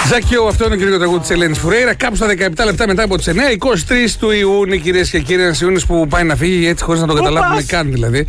Ζακιό, αυτό είναι ο κύριο τραγούδι της Ελένης Φουρέιρα. Κάπου στα 17 λεπτά μετά από τις 9, 23 του Ιούνιου, κυρίες και κύριοι. Ένας Ιούνιος που πάει να φύγει έτσι χωρίς να το καταλάβουμε καν δηλαδή.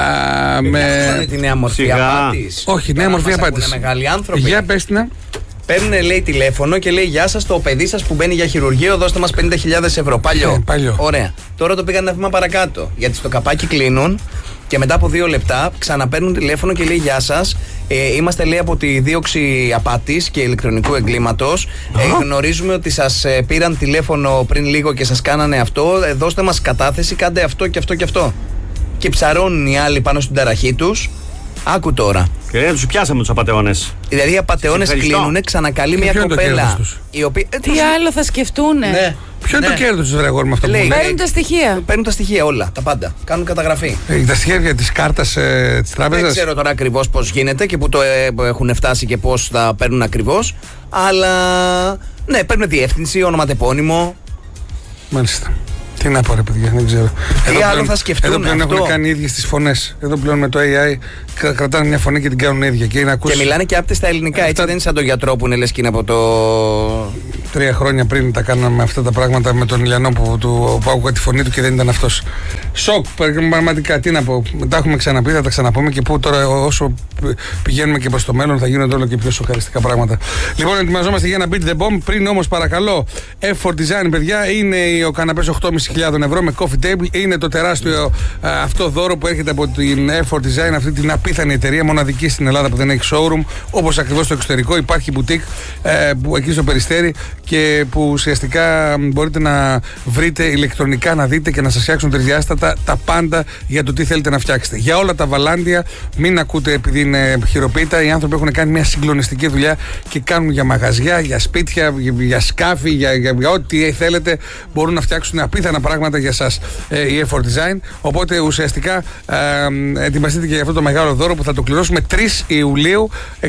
Με τη νέα μορφή απάτης. Όχι, νέα μορφή απάτης. Είναι μεγάλοι άνθρωποι. Για πες την. Παίρνουν, λέει, τηλέφωνο και λέει: Γεια σας, το παιδί σας που μπαίνει για χειρουργείο, δώστε μας 50.000 ευρώ. Παλιό. Παλιό. Ωραία. Τώρα το πήγαν ένα βήμα παρακάτω. Γιατί στο καπάκι κλείνουν και μετά από 2 λεπτά ξαναπαίρνουν τηλέφωνο και λέει: Γεια σας. Είμαστε, λέει, από τη δίωξη απάτης και ηλεκτρονικού εγκλήματος. Γνωρίζουμε ότι σας πήραν τηλέφωνο πριν λίγο και σας κάνανε αυτό. Δώστε μας κατάθεση, κάντε αυτό και αυτό και αυτό. Και ψαρώνουν οι άλλοι πάνω στην ταραχή τους. Άκου τώρα. Και τους πιάσαμε τους απατεώνες. Δηλαδή οι απατεώνες κλείνουνε, ξανακαλεί μια κοπέλα. Η οποία... Τι άλλο θα σκεφτούνε. Ναι. Ποιο είναι το κέρδος του Δραγόρ με αυτό που λέει? Παίρνουν τα στοιχεία. Παίρνουν τα στοιχεία όλα, τα πάντα. Κάνουν καταγραφή. Τα στοιχεία της κάρτας της τράπεζας. Δεν ξέρω τώρα ακριβώς πώς γίνεται και που το έχουν φτάσει και πώς τα παίρνουν ακριβώς. Αλλά ναι, παίρνουν διεύθυνση, ονοματεπώνυμο. Μάλιστα. Τι να πω, ρε παιδιά, δεν ξέρω. Τι άλλο θα σκεφτούν? Εδώ πλέον έχουν κάνει οι ίδιες τις φωνές. Εδώ πλέον με το AI κρατάνε μια φωνή και την κάνουν ίδια. Και μιλάνε και άπτες στα ελληνικά, έτσι δεν είναι σαν τον γιατρό που είναι λες και είναι από το. 3 χρόνια πριν τα κάναμε αυτά τα πράγματα με τον Ηλιανό που άκουγα τη φωνή του και δεν ήταν αυτός. Σοκ, πραγματικά, τι να πω. Τα έχουμε ξαναπεί, θα τα ξαναπούμε και πού τώρα όσο πηγαίνουμε και προς το μέλλον θα γίνονται όλο και πιο σοκαριστικά πράγματα. Λοιπόν, ετοιμαζόμαστε για ένα beat the bomb. Πριν όμως, παρακαλώ, F4 Design, παιδιά, είναι ο καναπές 8.500 ευρώ με coffee table. Είναι το τεράστιο αυτό δώρο που έρχεται από την F4 Design, αυτή την απίθανη εταιρεία, μοναδική στην Ελλάδα που δεν έχει showroom. Όπως ακριβώς στο εξωτερικό υπάρχει boutique που εκεί στο Περιστέρι και που ουσιαστικά μπορείτε να βρείτε ηλεκτρονικά, να δείτε και να σας φτιάξουν τρισδιάστατα τα πάντα για το τι θέλετε να φτιάξετε. Για όλα τα βαλάντια, μην ακούτε επειδή είναι χειροποίητα. Οι άνθρωποι έχουν κάνει μια συγκλονιστική δουλειά και κάνουν για μαγαζιά, για σπίτια, για σκάφη, για ό,τι θέλετε. Μπορούν να φτιάξουν απίθανα πράγματα για σας η F4 Design. Οπότε ουσιαστικά ετοιμαστείτε και για αυτό το μεγάλο δώρο που θα το κληρώσουμε 3 Ιουλίου 6936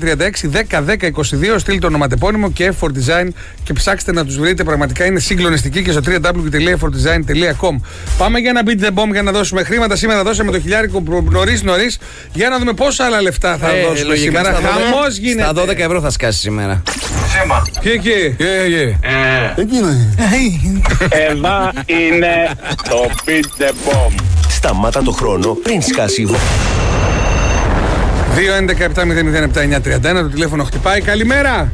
10 10 22. Στείλτε το ονοματεπώνυμο και F4 Design και ψάξτε να τους βρείτε. Πραγματικά είναι συγκλονιστικοί και στο www.f4design.com. Πάμε για ένα beat the bomb για να δώσουμε χρήματα. Σήμερα δώσαμε το χιλιάρικο νωρίς. Για να δούμε πόσα άλλα λεφτά θα δώσουμε σήμερα. Χαμός γίνεται. Στα 12 ευρώ θα σκάσει σήμερα. Σέμα. Εκεί. Εδώ είναι το beat the bomb. Σταμάτα το χρόνο πριν σκάσει η 2-11-7-0-0-7-9-31. Το τηλέφωνο χτυπάει. Καλημέρα.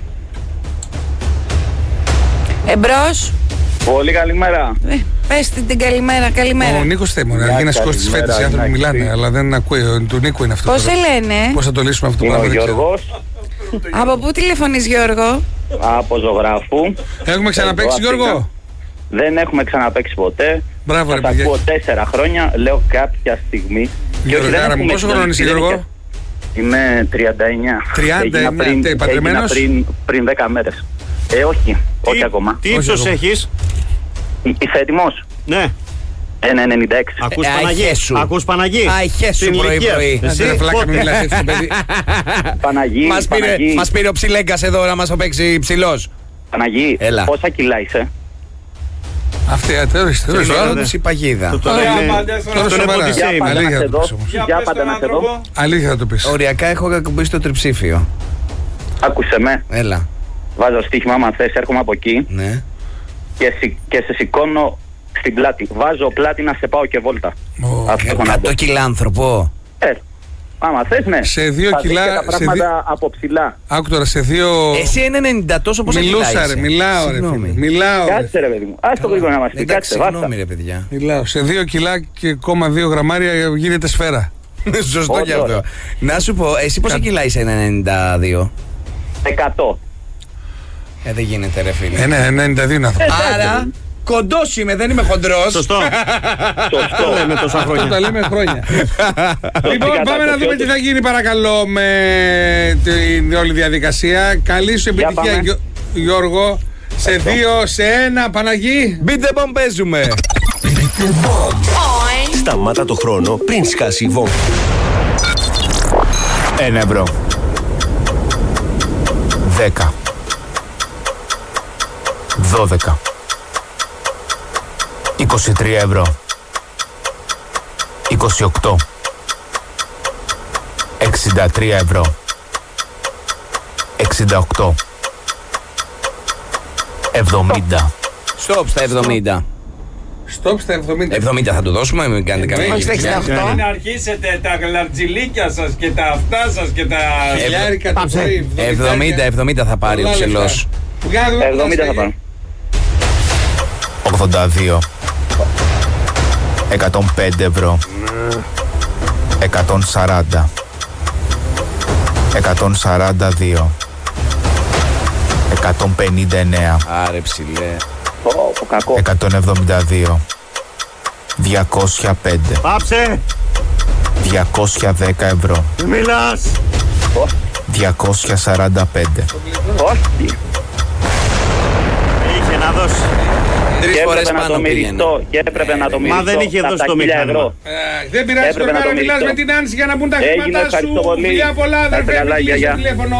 Εμπρός. Πολύ καλημέρα. Πες την καλημέρα, καλημέρα. Ο Νίκος θέλει να γίνει σκότς της φέτης. Οι άνθρωποι μιλάνε, αλλά δεν ακούει. Του Νίκου είναι αυτό. Πώς σε λένε? Πώς θα το λύσουμε αυτό το πράγμα? Ο Γιώργος. Από πού τηλεφωνείς, Γιώργο? Από Ζωγράφου. Έχουμε ξαναπαίξει, Γιώργο? Δεν έχουμε ξαναπαίξει ποτέ. Μπράβο, ρε παιδιά. Θα ακούω 4 χρόνια, λέω κάποια στιγμή. Γιώργο, πόσο χρόνο είσαι, Γιώργο? Είμαι 39. 39, παντρεμένος? Πριν 10 μέρες. Όχι ακόμα. Τι ύψος έχεις? Είσαι έτοιμος? Ναι. 1,96. Ακούς Παναγί? Αχέσου πρωί-πρωί. Εσύ ρε φλάκα, μην μιλάς έτσι το παιδί. Παναγί. Μας πήρε ο ψιλέγκας εδώ να μας το παίξει ψηλός. Παναγί, πόσα κιλά είσαι? Αυτή η παγίδα. Για πάντα να σε δω. Αλήθεια θα το πεις. Οριακά έχω κακουμπήσει το τριψήφιο. Άκουσε με. Έλα. Βάζω στοίχημα, άμα θες, έρχομαι από εκεί. Ναι. Και σε σηκώνω στην πλάτη. Βάζω πλάτη να σε πάω και βόλτα. 100 κιλά άνθρωπο. Άμα θες, ναι. Σε 2 κιλά. Τα πράγματα από ψηλά. Άκου τώρα, σε 2. Εσύ είναι 90 τόσο πως μιλούσα, ρε, μιλάω, ρε. Μιλάω. Κάτσε, ρε, παιδί μου. Ας το γρήγορα να μας πει. Κάτσε, βάστα. Ρε, παιδιά. Μιλάω. Σε 2 κιλά και 2 γραμμάρια γίνεται σφαίρα. Σωστό κι αυτό. Να σου πω, εσύ πόσα κιλά είσαι? 92. 100. Δεν γίνεται, ρε φίλε. Ναι, 92 να δω. Άρα κοντός είμαι, δεν είμαι χοντρός. Σωστό. Το λέμε τόσα χρόνια. Αυτό τα λέμε χρόνια. Λοιπόν, πάμε να δούμε τι θα γίνει, παρακαλώ, με την όλη διαδικασία. Καλή σου επιτυχία, Γιώργο. Σε 2, σε 1, Παναγί. Beat the bomb παίζουμε. Σταμάτα το χρόνο πριν σκάσει η βόμβα. 1 ευρώ. 10. 12. 23 ευρώ. 28. 63 ευρώ. 68. 70. Στοπ στα 70. Στοπ στα 70. 70 θα του δώσουμε, μην κάνετε κανένα. Όχι στα 68. Μην αρχίσετε τα γλαρτζιλίκια σας και τα αυτά σας και τα... Χιλιάρικα το πρωί. 70 θα πάρει ο ψηλός. 70 θα πάρω. 82. 105 ευρώ. 140. 142. 159. Άρε ψηλέ. Κακό. 172. 205. Πάψε! 210 ευρώ. Μιλάς! 245. Όχι. Είχε να δώσει. 3 Και φορές έπρεπε να το πάνω πήγαινε. μυριστώ. Και έπρεπε να το μυριστώ. Μα δεν είχε στα δώσει το 1000 μηχάνημα. ευρώ. Δεν πειράζει, Έπρεπε να τώρα το μιλάς μυριστώ. με την Άνση για να μπουν τα Έγινε, χρήματά σου. ευχαριστώ πολύ. Φιλιά πολλά, Να είστε αδερφέ, καλά, μην κλείσεις γεια, το γεια. τηλέφωνο.